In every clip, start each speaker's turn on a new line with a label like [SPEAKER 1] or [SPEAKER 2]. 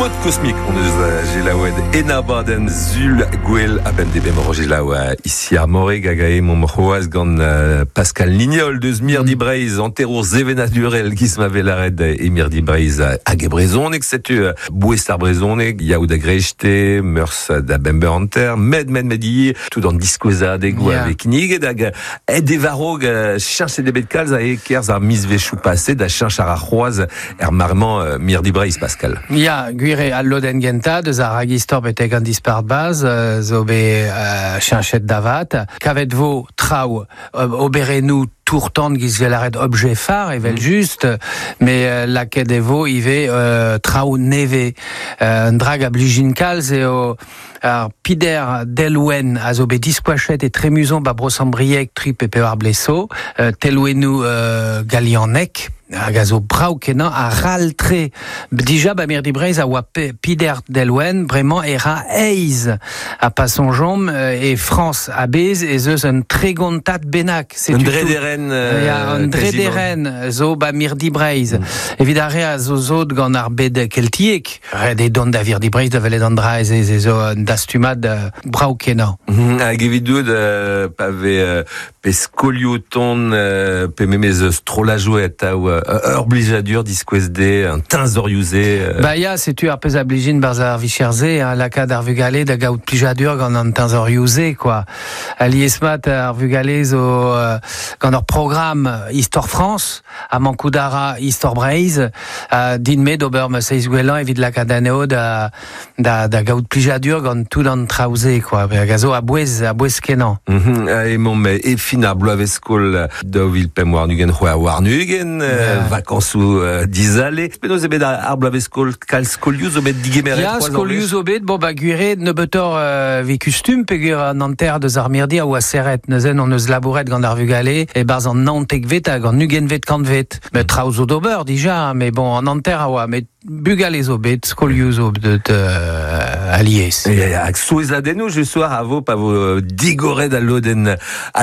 [SPEAKER 1] Mode cosmique, on est Gelaoued Enabaden Zul Gouel Aben de Bemoro Gelaoued ici à Moré Gagae Momroaz Gan Pascal Nignol de Mirdi Breiz Enterrour Zevena Durel qui se m'avait la red et Mirdi Breiz à Gebrezon et que c'est Bouestar Brezon et Yaouda Grejte Meurs da Bember Enter Medillier tout dans Discosa des goûts avec Nig et dag et des varog cherche des betkals et kers a mis vechou passé da cherche à Roise marment Mirdi Breiz Pascal.
[SPEAKER 2] Guire alloden genta de Zaragistor betek an dispart baz zo be chanchet davat kavet vo trau oberenou tourtant gizvelaret objet phare evel juste mais la kedevo ive trau neve drag abligin kalz et ar pider delwen a zo be dispoachet et trémuson ba brosambriek tri pepear blesso telouenou galianek a gazo brau kenan a raltre déjà ba Mirdi Breiz a oa pider delwen vraiment era eiz a pas son jom et France a bez et zeus un tregontat benak
[SPEAKER 1] c'est un drederen
[SPEAKER 2] un drederen zo ba Mirdi Breiz evidare a zo zod gant ar bed keltiek red e don da Mirdi Breiz da velet an dra ez zo dastumad brau kenan
[SPEAKER 1] a gevidou pave pescolioton pe memez strolajouet ou blijadur disquesde un tinzoriouzé
[SPEAKER 2] bah ya c'est tu arpez abligin barzar vicherze la kad arvugale da gaout blijadur gant un tinzoriouzé quoi aliesmat arvugale zo gant leur programme Histoire France a Mankoudara Histoire Breiz din med ober me seiz gwelan evit la kadaneo da gaout blijadur gant tout dans traouzé quoi gazo a bouez kenan
[SPEAKER 1] et mon mais et fina bloaveskol da vilpem warnugen warnugen vacances d'Isalé. Penos ebed ar bloaveskol kal skolius obed digemeret.
[SPEAKER 2] Ya skolius obed bo ba gure ne betor vi custum pegur an anter de Zarmirdi a oa seret neuzen on eus labouret gant ar vugale e barz an nantek vet hag an nugen vet kant vet. Me traozo d'ober déjà mais bon en anter a oa mais bugale obed skolius obed alies.
[SPEAKER 1] Et hag souezadenno je soir a vo pa vo digoret a loden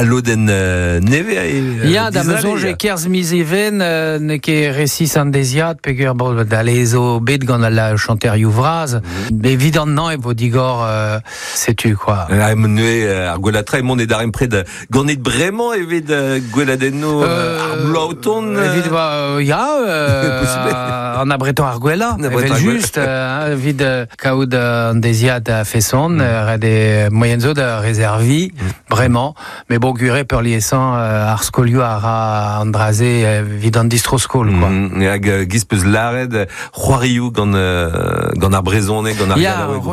[SPEAKER 1] neve
[SPEAKER 2] ya da meuzon je kerz mizeven ne ket resis an deziat pegur d'alezo bet gant la chanterioù vraz évident non e vo digor sais-tu quoi
[SPEAKER 1] menue ar gwelatra e mont e darem pred ganet bremañ evit gweladenno ar blaoton
[SPEAKER 2] evit ya an abreton ar gwela evel just evit kaout an deziat a feson red e moyenzo da rezervi bremañ mais bon gure per liesan ar skolioù ara an draze vid an distro-skol quoi.
[SPEAKER 1] Hag gispez lared c'hoarioù gant ar brezoneg gant ar galaoueg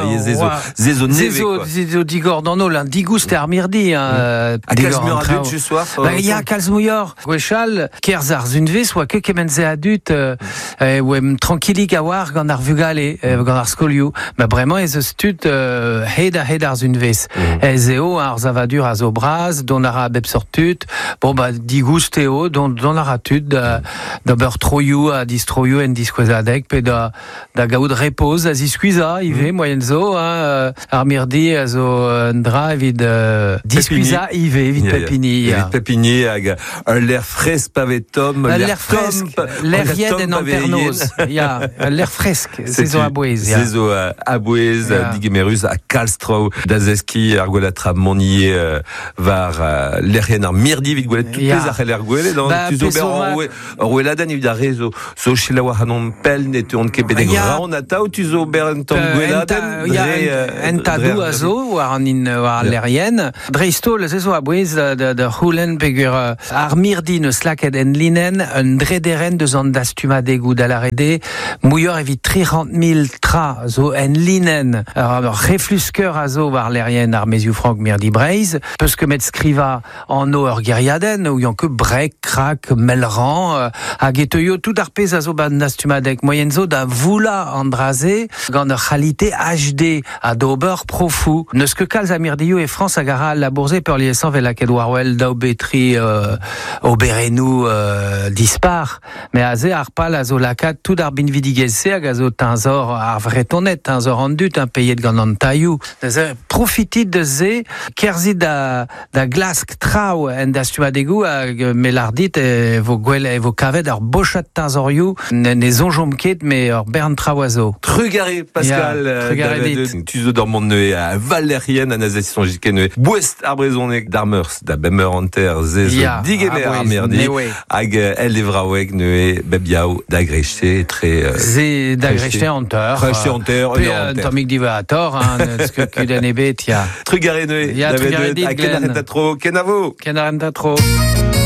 [SPEAKER 1] zezo neve
[SPEAKER 2] zezo digor d'an ol an digoust ar Mirdi
[SPEAKER 1] a kalzmur adut ce soir
[SPEAKER 2] ya kalzmouior gwechal kerz ar zunvez oa ket kemenze adut ouem tranquillik a war gant ar vugale gant ar skolioù ma bremañ ez eus tud hed ar zunvez ez eo ar zavadur a zo braz don ara bep sortut bon ba digoust eo don ara tud da beur troioù a distroioù en diskwezadek pe da gaout repose a ziskuiza ive moyenzo ar Mirdi a zo dra evit diskuiza ive evit pepini
[SPEAKER 1] evit pepini hag l'air fres pavetom
[SPEAKER 2] l'air fresk l'air ried en anternoz ya l'air fresk zezo a bouez
[SPEAKER 1] zezo a bouez digemerus a kalstrau da zeski ar gwelatra monnier var l'air rien ar Mirdi evit gwelet tout pez ar l'air gwelet tu zo ber Roueladen evit a rezo so chilawa hanon pel net on ket bedeg raon ata ou tu zo ber en tom Roueladen
[SPEAKER 2] enta dou a zo war an l'airien dreistol zezo a bouez de roulen pegur ar Mirdi neus laket en linen un drederen deus an dastumadegou da larede mouillor evit 30.000 tra zo en linen refluskeur a zo war l'airien ar mezioù frank Mirdi Breiz peus ket met skriva an o ur geriaden ou yon ket brek, krak, melran hag eteio tout ar pez a zo ban dastumadek moyenzo da voula an draze gant ur c'halite HD a d'ober profou neus ket kalz a Mirdiou e France a gara labourze per liesan vel laket warwell da obetri oberenou dispar mais a ze ar pal a zo lakat tout ar binvidigezse hag a zo tinzor ar vretonet, zo rendut, payet gant an taillou. Profitit de ze, kerzit da glask trao en da stuadegou hag melardit vo gwell vo kavet ar bochat tazorioù ne zonjom ket me ur bern traoazo.
[SPEAKER 1] Trugare, Pascal, tu zo d'or mont neue a valérien an azesson jitke neue. Bouest ar brezonek d'armeurs da bemer an ter zezo digemer ar merdi hag el evraouek neue bebiao da grechte tre...
[SPEAKER 2] Ze da grechte an ter.
[SPEAKER 1] Grechte an ter,
[SPEAKER 2] Pe tomik diva a tor, eske kudenn ebet, ya.
[SPEAKER 1] Trugare neue,
[SPEAKER 2] Trugare dit,
[SPEAKER 1] Glenn. Ken arrête tro.
[SPEAKER 2] Ken arrête tro.